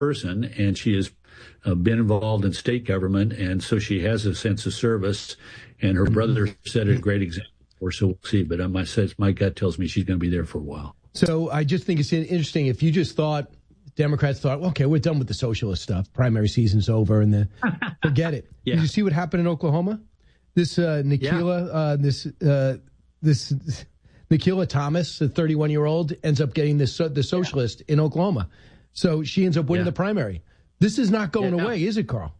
person, and she has been involved in state government, and so she has a sense of service. And her brother set a great example for her, so we'll see. But my gut tells me she's going to be there for a while. So I just think it's interesting. If you just thought, Democrats thought, okay, we're done with the socialist stuff. Primary season's over, and forget it. Yeah. Did you see what happened in Oklahoma? This Nikila, this Nikila Thomas, a 31-year-old, ends up getting the socialist in Oklahoma. So she ends up winning the primary. This is not going away, is it, Carl?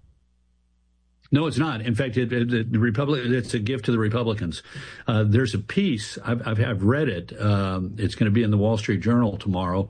No, it's not. In fact, it's a gift to the Republicans. There's a piece, I've read it. It's going to be in the Wall Street Journal tomorrow.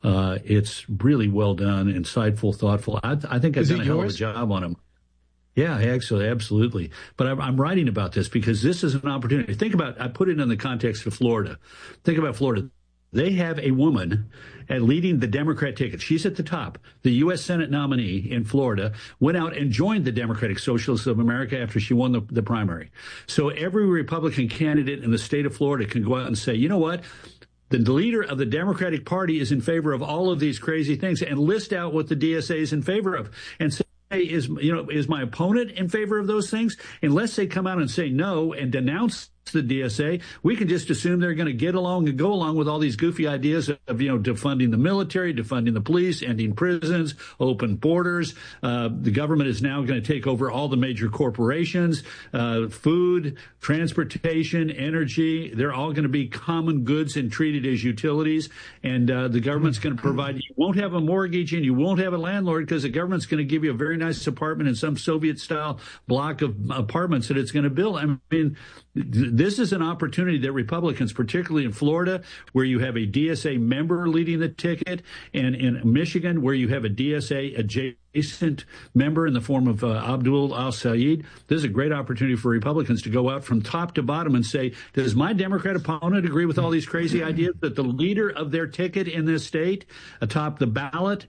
It's really well done, insightful, thoughtful. I think I've done a hell of a job on them. Yeah, actually, absolutely. But I'm writing about this because this is an opportunity. I put it in the context of Florida. Think about Florida. They have a woman leading the Democrat ticket. She's at the top. The U.S. Senate nominee in Florida went out and joined the Democratic Socialists of America after she won the primary. So every Republican candidate in the state of Florida can go out and say, you know what? The leader of the Democratic Party is in favor of all of these crazy things, and list out what the DSA is in favor of, and say, is my opponent in favor of those things? Unless they come out and say no and denounce the DSA, we can just assume they're going to get along and go along with all these goofy ideas of, defunding the military, defunding the police, ending prisons, open borders. The government is now going to take over all the major corporations, food, transportation, energy. They're all going to be common goods and treated as utilities. And the government's going to provide, you won't have a mortgage and you won't have a landlord because the government's going to give you a very nice apartment in some Soviet-style block of apartments that it's going to build. I mean, this is an opportunity that Republicans, particularly in Florida, where you have a DSA member leading the ticket, and in Michigan, where you have a DSA adjacent member in the form of Abdul al-Sayed, this is a great opportunity for Republicans to go out from top to bottom and say, does my Democrat opponent agree with all these crazy ideas that the leader of their ticket in this state atop the ballot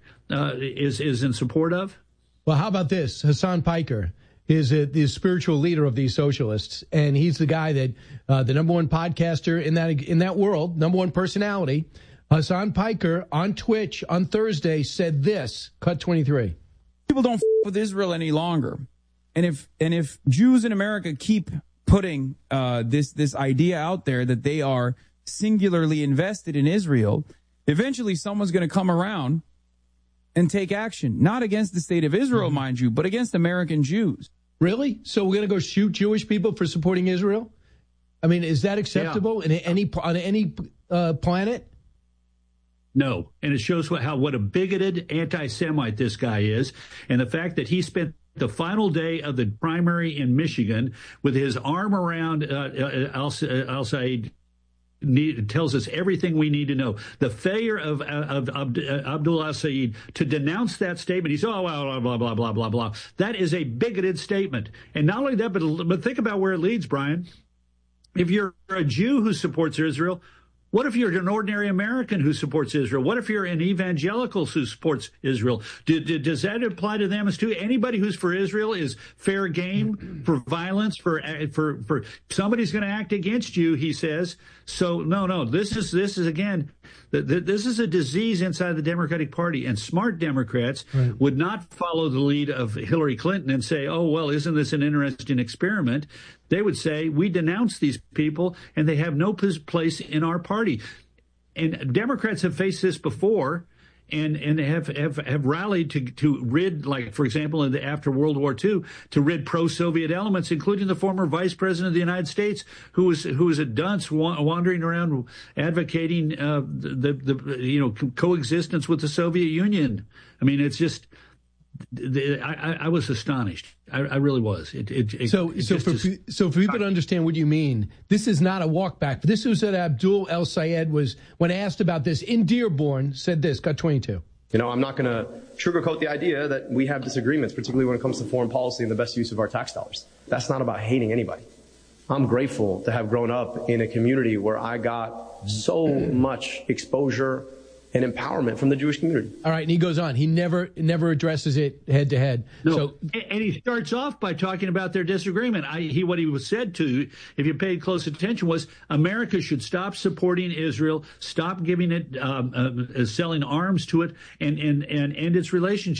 is in support of? Well, how about this? Hassan Piker is the spiritual leader of these socialists, and he's the guy that the number one podcaster in that world, number one personality. Hassan Piker on Twitch on Thursday said this. Cut 23. People don't with Israel any longer, and if Jews in America keep putting this idea out there that they are singularly invested in Israel, eventually someone's going to come around and take action, not against the state of Israel, mind you, but against American Jews. Really? So we're going to go shoot Jewish people for supporting Israel? I mean, is that acceptable on any planet? No. And it shows what a bigoted anti-Semite this guy is. And the fact that he spent the final day of the primary in Michigan with his arm around al-Sayed tells us everything we need to know. The failure of Abdul al-Sayed to denounce that statement, he's, oh, well, blah, blah, blah, blah, blah. That is a bigoted statement. And not only that, but think about where it leads, Brian. If you're a Jew who supports Israel, what if you're an ordinary American who supports Israel? What if you're an evangelical who supports Israel? Does that apply to them as too? Anybody who's for Israel is fair game for violence, for somebody's going to act against you, he says. So no, this is again, this is a disease inside the Democratic Party, and smart Democrats would not follow the lead of Hillary Clinton and say, oh, well, isn't this an interesting experiment? They would say, we denounce these people and they have no place in our party. And Democrats have faced this before and have rallied to rid, like, for example, after World War II, to rid pro-Soviet elements, including the former Vice President of the United States, who was a dunce wandering around advocating the coexistence with the Soviet Union. I mean, it's just, I was astonished. I really was. So for people to understand what you mean, this is not a walk back. This was that Abdul al-Sayed was, when asked about this in Dearborn, said this, cut 22. I'm not going to sugarcoat the idea that we have disagreements, particularly when it comes to foreign policy and the best use of our tax dollars. That's not about hating anybody. I'm grateful to have grown up in a community where I got so much exposure and empowerment from the Jewish community. All right, and he goes on. He never addresses it head to head. No, so, and he starts off by talking about their disagreement. What he was said to, if you paid close attention, was America should stop supporting Israel, stop giving it, selling arms to it, and end its relationship